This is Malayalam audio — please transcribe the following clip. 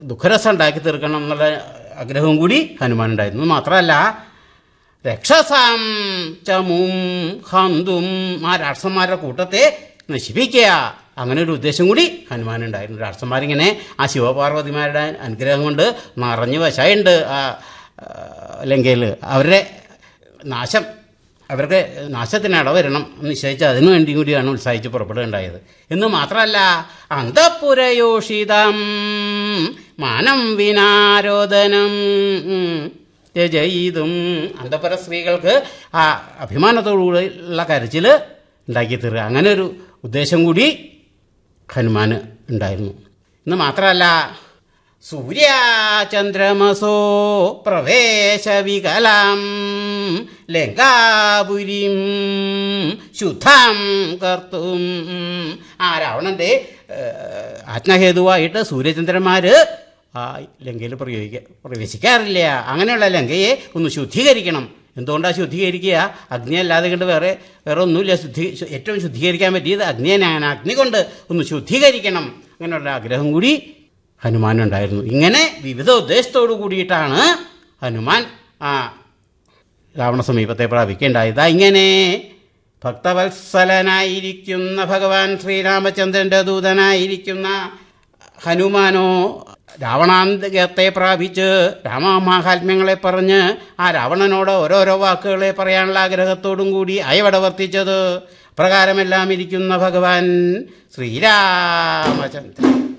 ദുഃഖരസം ഉണ്ടാക്കി തീർക്കണം എന്നുള്ള ആഗ്രഹവും കൂടി ഹനുമാനുണ്ടായിരുന്നു. മാത്രമല്ല രക്ഷസാം ചമും ഹന്തും ആ രാക്ഷസന്മാരുടെ കൂട്ടത്തെ നശിപ്പിക്കുക, അങ്ങനെ ഒരു ഉദ്ദേശം കൂടി ഹനുമാനുണ്ടായിരുന്നു. രാക്ഷസന്മാരിങ്ങനെ ആ ശിവപാർവതിമാരുടെ അനുഗ്രഹം കൊണ്ട് നിറഞ്ഞു വശായുണ്ട് ആ ലങ്കയിൽ. അവരുടെ നാശം, അവർക്ക് നാശത്തിന് ഇടവരണം എന്ന് നിശ്ചയിച്ച് അതിനു വേണ്ടി കൂടിയാണ് ഉത്സാഹിച്ച് പുറപ്പെടുകയുണ്ടായത്. എന്ന് മാത്രമല്ല അന്തഃപുരയോഷിതം മാനം വിനാരോധനം രചയിതും അന്തഃപുര സ്ത്രീകൾക്ക് ആ അഭിമാനത്തോടുകൂടിയുള്ള കരച്ചിൽ ഉണ്ടാക്കി തീർക്കുക, അങ്ങനെ ഒരു ഉദ്ദേശം കൂടി ഹനുമാന് ഉണ്ടായിരുന്നു. എന്ന് മാത്രമല്ല സൂര്യാചന്ദ്രമസോ പ്രവേശവികലാം ലങ്കാപുരീം ശുദ്ധാം കർത്തും ആ രാവണൻ്റെ ആജ്ഞാഹേതുവായിട്ട് സൂര്യചന്ദ്രന്മാർ ആ ലങ്കയിൽ പ്രവേശിക്കാറില്ല. അങ്ങനെയുള്ള ലങ്കയെ ഒന്ന് ശുദ്ധീകരിക്കണം. എന്തുകൊണ്ടാണ് ശുദ്ധീകരിക്കുക? അഗ്നി അല്ലാതെ കൊണ്ട് വേറെ ഒന്നുമില്ല. ഏറ്റവും ശുദ്ധീകരിക്കാൻ പറ്റിയത് അഗ്നിയാണ്. അഗ്നി കൊണ്ട് ഒന്ന് ശുദ്ധീകരിക്കണം, അങ്ങനെയുള്ള ആഗ്രഹം കൂടി ഹനുമാനുണ്ടായിരുന്നു. ഇങ്ങനെ വിവിധ ഉദ്ദേശത്തോടു കൂടിയിട്ടാണ് ഹനുമാൻ ആ രാവണ സമീപത്തെ പ്രാപിക്കേണ്ടായത്. ഇങ്ങനെ ഭക്തവത്സലനായിരിക്കുന്ന ഭഗവാൻ ശ്രീരാമചന്ദ്രൻ്റെ ദൂതനായിരിക്കുന്ന ഹനുമാനോ രാവണാന്തകത്തെ പ്രാപിച്ച് രാമമാഹാത്മ്യങ്ങളെ പറഞ്ഞ് ആ രാവണനോട് ഓരോരോ വാക്കുകളെ പറയാനുള്ള ആഗ്രഹത്തോടും കൂടി അയവട വർത്തിച്ചത്. പ്രകാരമെല്ലാം ഇരിക്കുന്ന ഭഗവാൻ ശ്രീരാമചന്ദ്രൻ